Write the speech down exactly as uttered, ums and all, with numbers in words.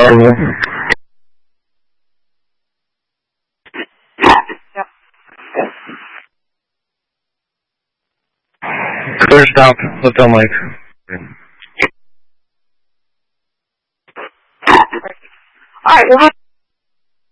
Bravo. Yep. Clear stop, Hotel Mike. Alright, we'll have